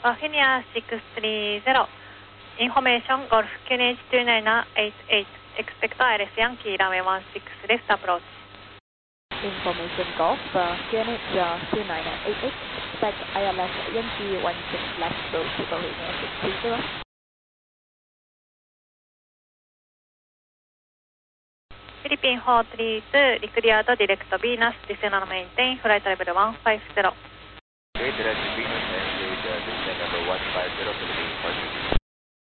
Virginia 630, information Golf QNH29888, expect ILS Yankee runway 16 left approach. Information Golf, QNH 29888, expect ILS Yankee 16 left approach, Virginia 630. Philippine 432, declared direct Venus, descend and maintain, flight level 150. Okay, direct Venus and descend number 150, Philippine 432.